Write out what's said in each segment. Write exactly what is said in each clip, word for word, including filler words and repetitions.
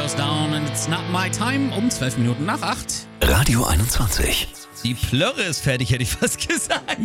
Goes Down and It's Not My Time um zwölf Minuten nach acht. Radio einundzwanzig. Die Plörre ist fertig, hätte ich fast gesagt.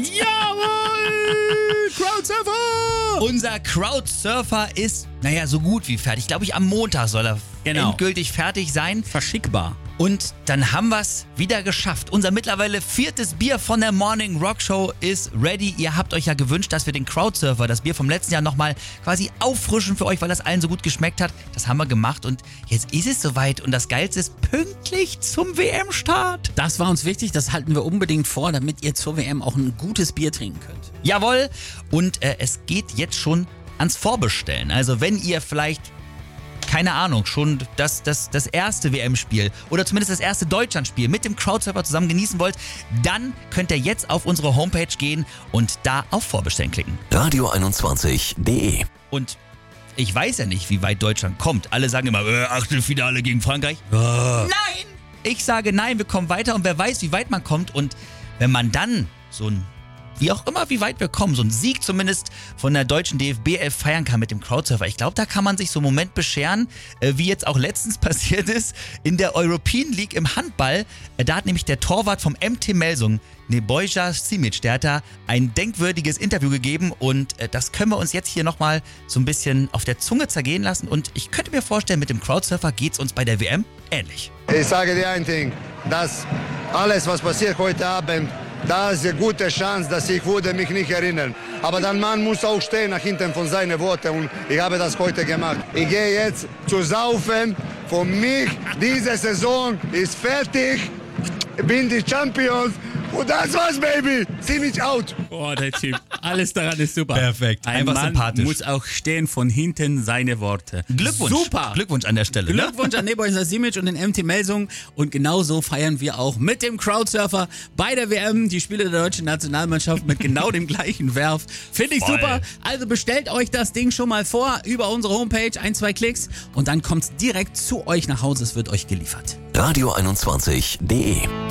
Jawohl! Crowdsurfer! Unser Crowdsurfer ist, naja, so gut wie fertig. Glaube ich, am Montag soll er Genau. endgültig fertig sein. Verschickbar. Und dann haben wir es wieder geschafft. Unser mittlerweile viertes Bier von der Morning Rock Show ist ready. Ihr habt euch ja gewünscht, dass wir den Crowdsurfer, das Bier vom letzten Jahr, nochmal quasi auffrischen für euch, weil das allen so gut geschmeckt hat. Das haben wir gemacht und jetzt ist es soweit. Und das Geilste ist pünktlich zum W M-Start. Das war uns wichtig, das halten wir unbedingt vor, damit ihr zur W M auch ein gutes Bier trinken könnt. Jawohl. Und äh, es geht jetzt schon ans Vorbestellen. Also wenn ihr vielleicht, keine Ahnung, schon das, das, das erste W M-Spiel oder zumindest das erste Deutschlandspiel mit dem Crowdsurfer zusammen genießen wollt, dann könnt ihr jetzt auf unsere Homepage gehen und da auf Vorbestellen klicken. Radio einundzwanzig punkt de. Und ich weiß ja nicht, wie weit Deutschland kommt. Alle sagen immer, äh, Achtelfinale gegen Frankreich. Nein! Ich sage nein, wir kommen weiter und wer weiß, wie weit man kommt. Und wenn man dann so ein, wie auch immer, wie weit wir kommen, so einen Sieg zumindest von der deutschen D F B elf feiern kann mit dem Crowdsurfer. Ich glaube, da kann man sich so einen Moment bescheren, äh, wie jetzt auch letztens passiert ist in der European League im Handball. Äh, da hat nämlich der Torwart vom M T Melsung, Nebojša Simic, der hat da ein denkwürdiges Interview gegeben und äh, das können wir uns jetzt hier nochmal so ein bisschen auf der Zunge zergehen lassen. Und ich könnte mir vorstellen, mit dem Crowdsurfer geht es uns bei der W M ähnlich. Ich sage dir ein Ding, dass alles, was passiert heute Abend, da ist eine gute Chance, dass ich würde mich nicht erinnern. Aber dann man muss auch stehen nach hinten von seinen Worten und ich habe das heute gemacht. Ich gehe jetzt zu saufen. Für mich, diese Saison ist fertig. Ich bin die Champions. Und das war's, Baby. Zieh mich out. Oh, der Typ. Alles daran ist super. Perfekt. Ein Einfach Mann sympathisch. muss auch stehen von hinten seine Worte. Glückwunsch. Super. Glückwunsch an der Stelle. Ne? Glückwunsch an Nebojša Simic und den M T Melsung. Und genauso feiern wir auch mit dem Crowdsurfer bei der W M die Spiele der deutschen Nationalmannschaft mit genau dem gleichen Werf. Finde ich Voll. super. Also bestellt euch das Ding schon mal vor über unsere Homepage. Ein, zwei Klicks und dann kommt's direkt zu euch nach Hause. Es wird euch geliefert. Radio einundzwanzig punkt de.